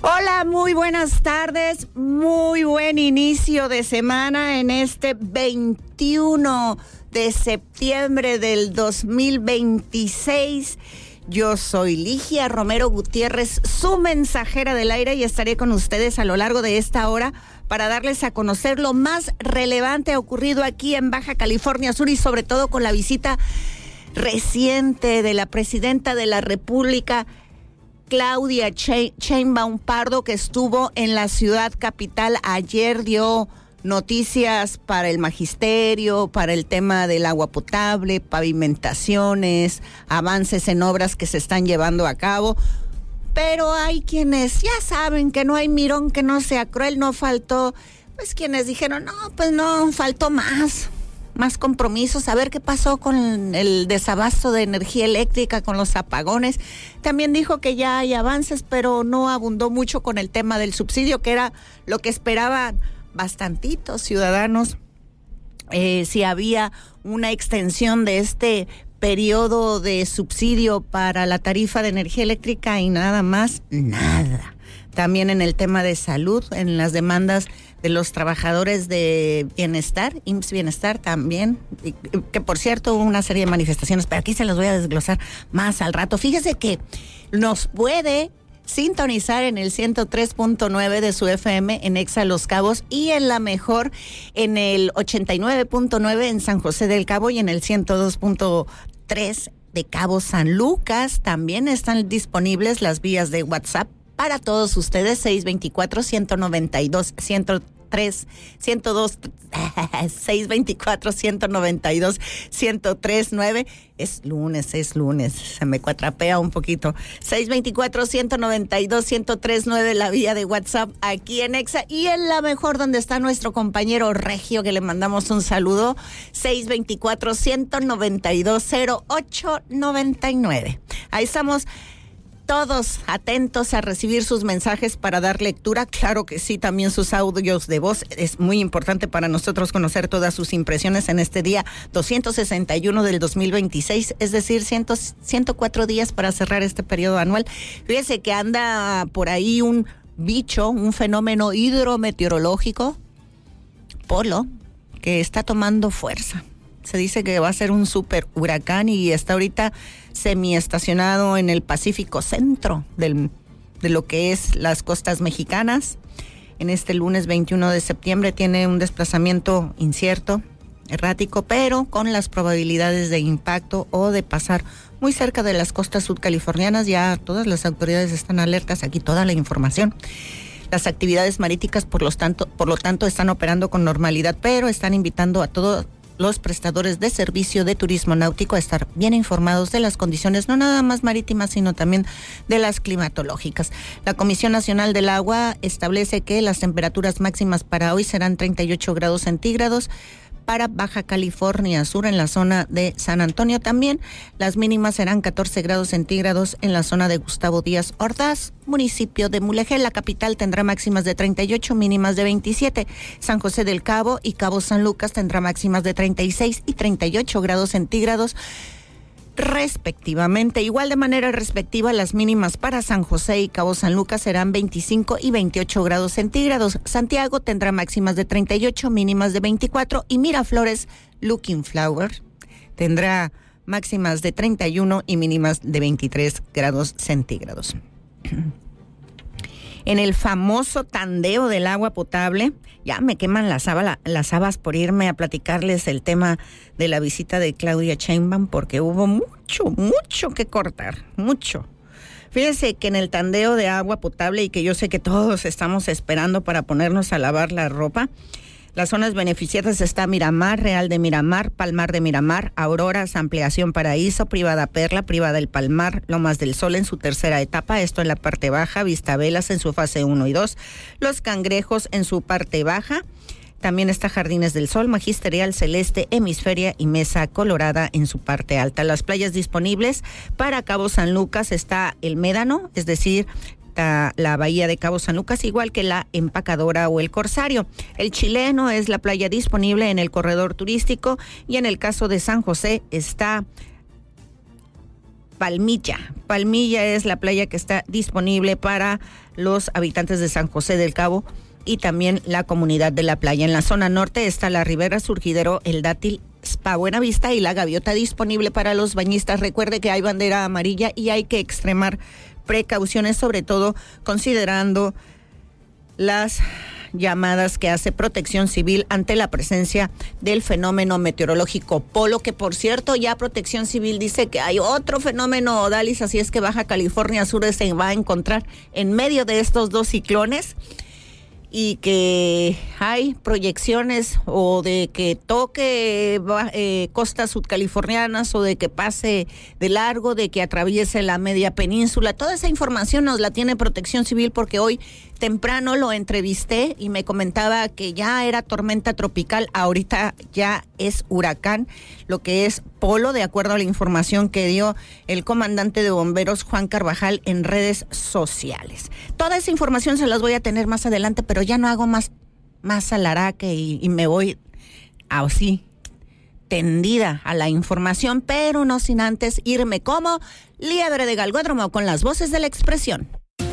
Hola, muy buenas tardes, muy buen inicio de semana en este 21 de septiembre del 2026. Yo soy Ligia Romero Gutiérrez, su mensajera del aire, y estaré con ustedes a lo largo de esta hora para darles a conocer lo más relevante ocurrido aquí en Baja California Sur, y sobre todo con la visita reciente de la presidenta de la República, Claudia Sheinbaum Pardo, que estuvo en la ciudad capital ayer. Dio noticias para el magisterio, para el tema del agua potable, pavimentaciones, avances en obras que se están llevando a cabo. Pero hay quienes ya saben que no hay mirón que no sea cruel. No faltó, pues, quienes dijeron, no, faltó más compromisos, a ver qué pasó con el desabasto de energía eléctrica, con los apagones. También dijo que ya hay avances, pero no abundó mucho con el tema del subsidio, que era lo que esperaban bastantitos ciudadanos. Si había una extensión de este periodo de subsidio para la tarifa de energía eléctrica, y nada más, nada. También en el tema de salud, en las demandas de los trabajadores de bienestar, IMSS Bienestar también, que por cierto hubo una serie de manifestaciones, pero aquí se las voy a desglosar más al rato. Fíjese que nos puede sintonizar en el 103.9 de su FM en Exa Los Cabos, y en La Mejor en el 89.9 en San José del Cabo, y en el 102.3 de Cabo San Lucas. También están disponibles las vías de WhatsApp para todos ustedes, 624-192-103-9. Es lunes, se me cuatrapea un poquito. 624-192-103-9, la vía de WhatsApp aquí en Exa, y en La Mejor, donde está nuestro compañero Regio, que le mandamos un saludo, 624-192-0899. Ahí estamos todos atentos a recibir sus mensajes para dar lectura. Claro que sí, también sus audios de voz. Es muy importante para nosotros conocer todas sus impresiones en este día 261 del 2026, es decir, 104 días para cerrar este periodo anual. Fíjese que anda por ahí un bicho, un fenómeno hidrometeorológico, Polo, que está tomando fuerza. Se dice que va a ser un super huracán y está ahorita semiestacionado en el Pacífico centro de lo que es las costas mexicanas. En este lunes 21 de septiembre tiene un desplazamiento incierto, errático, pero con las probabilidades de impacto o de pasar muy cerca de las costas sudcalifornianas. Ya todas las autoridades están alertas, aquí toda la información. Las actividades marítimas, por lo tanto, están operando con normalidad, pero están invitando a todos los prestadores de servicio de turismo náutico a estar bien informados de las condiciones, no nada más marítimas, sino también de las climatológicas. La Comisión Nacional del Agua establece que las temperaturas máximas para hoy serán 38 grados centígrados para Baja California Sur, en la zona de San Antonio. También las mínimas serán 14 grados centígrados en la zona de Gustavo Díaz Ordaz, municipio de Mulegé. La capital tendrá máximas de 38, mínimas de 27. San José del Cabo y Cabo San Lucas tendrá máximas de 36 y 38 grados centígrados respectivamente. Igual de manera respectiva, las mínimas para San José y Cabo San Lucas serán 25 y 28 grados centígrados. Santiago tendrá máximas de 38, mínimas de 24, y Miraflores, Looking Flower, tendrá máximas de 31 y mínimas de 23 grados centígrados. En el famoso tandeo del agua potable, ya me queman las habas por irme a platicarles el tema de la visita de Claudia Sheinbaum, porque hubo mucho que cortar, mucho. Fíjense que en el tandeo de agua potable, y que yo sé que todos estamos esperando para ponernos a lavar la ropa, las zonas beneficiadas está Miramar, Real de Miramar, Palmar de Miramar, Auroras, Ampliación Paraíso, Privada Perla, Privada El Palmar, Lomas del Sol en su tercera etapa, esto en la parte baja, Vistavelas en su fase 1 y 2, Los Cangrejos en su parte baja. También está Jardines del Sol, Magisterial, Celeste, Hemisferia y Mesa Colorada en su parte alta. Las playas disponibles para Cabo San Lucas está el Médano, es decir, la bahía de Cabo San Lucas, igual que la Empacadora o el Corsario. El Chileno es la playa disponible en el corredor turístico, y en el caso de San José está Palmilla. Palmilla es la playa que está disponible para los habitantes de San José del Cabo y también la comunidad de la playa. En la zona norte está la Ribera, Surgidero, El Dátil, Spa Buenavista y la Gaviota disponible para los bañistas. Recuerde que hay bandera amarilla y hay que extremar precauciones, sobre todo considerando las llamadas que hace Protección Civil ante la presencia del fenómeno meteorológico Polo, que por cierto ya Protección Civil dice que hay otro fenómeno Odalis, así es que Baja California Sur se va a encontrar en medio de estos dos ciclones y que hay proyecciones o de que toque costas sudcalifornianas o de que pase de largo, de que atraviese la media península. Toda esa información nos la tiene Protección Civil porque hoy temprano lo entrevisté y me comentaba que ya era tormenta tropical, ahorita ya es huracán, lo que es Polo, de acuerdo a la información que dio el comandante de bomberos Juan Carvajal en redes sociales. Toda esa información se las voy a tener más adelante, pero ya no hago más alaraque y me voy así tendida a la información, pero no sin antes irme como liebre de galgódromo con las voces de la expresión.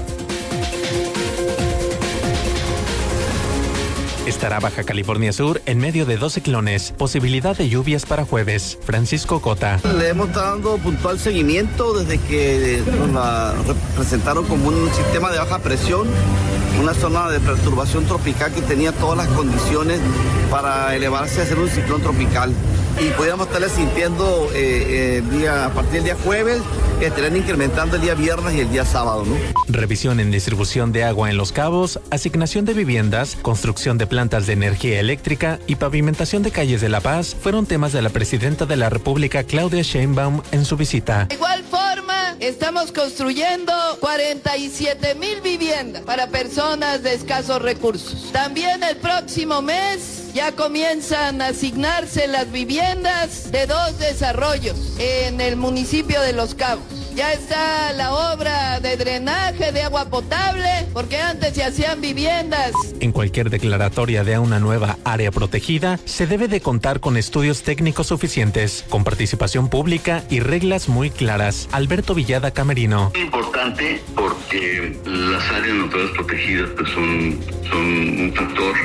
Estará Baja California Sur en medio de 2 ciclones. Posibilidad de lluvias para jueves. Francisco Cota. Le hemos estado dando puntual seguimiento desde que nos la presentaron como un sistema de baja presión, una zona de perturbación tropical que tenía todas las condiciones para elevarse a ser un ciclón tropical. Y podíamos estarle sintiendo a partir del día jueves, estarían incrementando el día viernes y el día sábado, ¿no? Revisión en distribución de agua en Los Cabos, asignación de viviendas, construcción de plantas de energía eléctrica y pavimentación de calles de La Paz fueron temas de la presidenta de la República, Claudia Sheinbaum, en su visita. De igual forma, estamos construyendo 47,000 viviendas para personas de escasos recursos. También el próximo mes ya comienzan a asignarse las viviendas de 2 desarrollos en el municipio de Los Cabos. Ya está la obra de drenaje de agua potable, porque antes se hacían viviendas. En cualquier declaratoria de una nueva área protegida, se debe de contar con estudios técnicos suficientes, con participación pública y reglas muy claras. Alberto Villada Camerino. Es importante porque las áreas naturales protegidas pues son un factor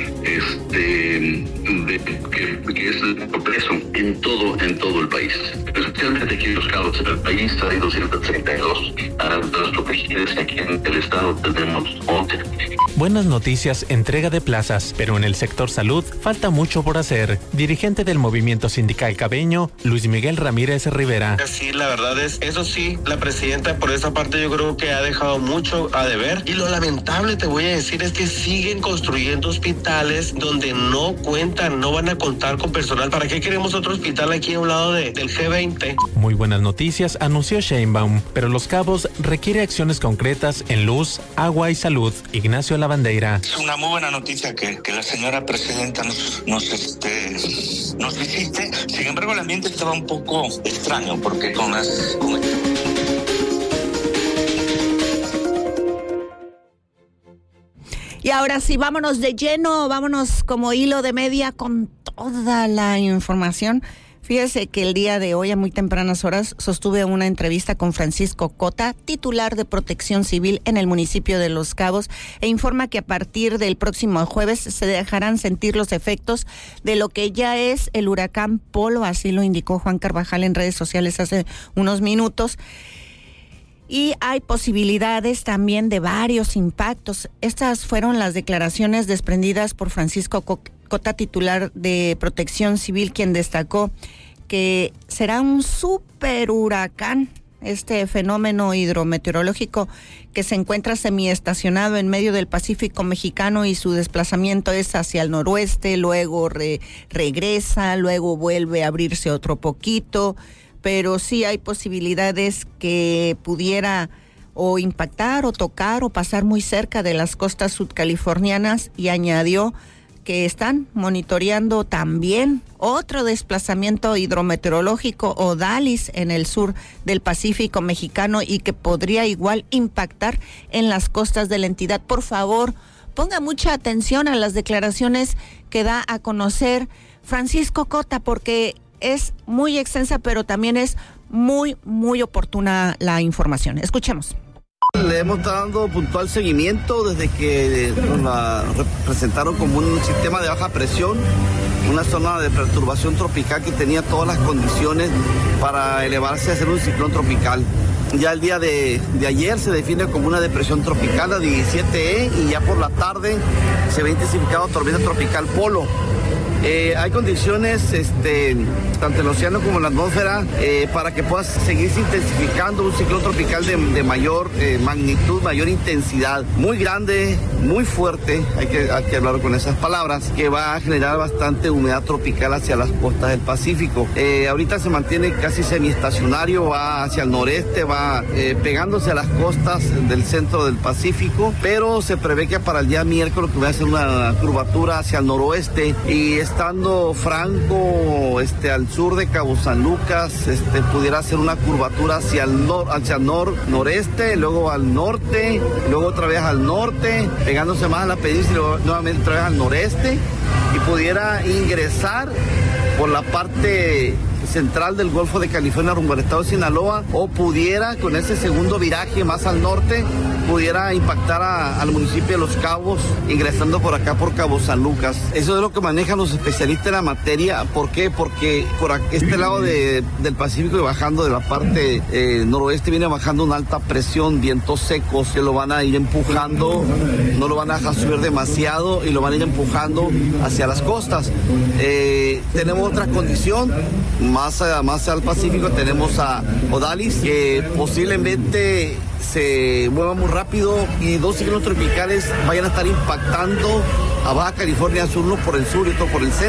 que es el progreso en todo el país, especialmente aquí en Los Cabos. En el país hay 232 áreas protegidas, aquí en el estado tenemos 11. Buenas noticias, entrega de plazas, pero en el sector salud falta mucho por hacer. Dirigente del movimiento sindical cabeño, Luis Miguel Ramírez Rivera. Sí, la verdad es, eso sí, la presidenta por esa parte yo creo que ha dejado mucho a deber, y lo lamentable te voy a decir es que siguen construyendo hospitales donde no cuentan, no van a contar con personal. ¿Para qué queremos otro hospital aquí a un lado del G20? Muy buenas noticias, anunció Sheinbaum, pero Los Cabos requiere acciones concretas en luz, agua y salud. Ignacio Lavandeira. Es una muy buena noticia que la señora presidenta nos visite. Sin embargo, el ambiente estaba un poco extraño porque Y ahora sí, vámonos de lleno, vámonos como hilo de media con toda la información. Fíjese que el día de hoy, a muy tempranas horas, sostuve una entrevista con Francisco Cota, titular de Protección Civil en el municipio de Los Cabos, e informa que a partir del próximo jueves se dejarán sentir los efectos de lo que ya es el huracán Polo, así lo indicó Juan Carvajal en redes sociales hace unos minutos. Y hay posibilidades también de varios impactos. Estas fueron las declaraciones desprendidas por Francisco Cota, titular de Protección Civil, quien destacó que será un super huracán este fenómeno hidrometeorológico que se encuentra semiestacionado en medio del Pacífico mexicano, y su desplazamiento es hacia el noroeste, luego regresa, luego vuelve a abrirse otro poquito, pero sí hay posibilidades que pudiera o impactar o tocar o pasar muy cerca de las costas sudcalifornianas, y añadió que están monitoreando también otro desplazamiento hidrometeorológico, Odalis, en el sur del Pacífico mexicano, y que podría igual impactar en las costas de la entidad. Por favor, ponga mucha atención a las declaraciones que da a conocer Francisco Cota, porque es muy extensa, pero también es muy, muy oportuna la información. Escuchemos. Le hemos estado dando puntual seguimiento desde que la presentaron como un sistema de baja presión, una zona de perturbación tropical que tenía todas las condiciones para elevarse a ser un ciclón tropical. Ya el día de ayer se define como una depresión tropical, la 17E, y ya por la tarde se ve intensificado tormenta tropical Polo. Hay condiciones, tanto en el océano como en la atmósfera, para que pueda seguirse intensificando un ciclón tropical de mayor magnitud, mayor intensidad, muy grande, muy fuerte, hay que hablar con esas palabras, que va a generar bastante humedad tropical hacia las costas del Pacífico. Ahorita se mantiene casi semiestacionario, va hacia el noreste, va pegándose a las costas del centro del Pacífico, pero se prevé que para el día miércoles va a hacer una curvatura hacia el noroeste, y estando franco al sur de Cabo San Lucas, pudiera hacer una curvatura hacia el noreste, luego al norte, luego otra vez al norte, pegándose más a la península y luego nuevamente otra vez al noreste, y pudiera ingresar por la parte central del Golfo de California rumbo al estado de Sinaloa, o pudiera, con ese segundo viraje más al norte, pudiera impactar al municipio de Los Cabos, ingresando por acá por Cabo San Lucas. Eso es lo que manejan los especialistas en la materia. ¿Por qué? Porque por este lado del Pacífico y bajando de la parte noroeste viene bajando una alta presión, vientos secos que lo van a ir empujando, no lo van a dejar subir demasiado y lo van a ir empujando hacia las costas. Tenemos otra condición, más al Pacífico tenemos a Odalis, que posiblemente se mueva muy rápido y dos ciclones tropicales vayan a estar impactando a Baja California Sur, uno por el sur y otro por el centro.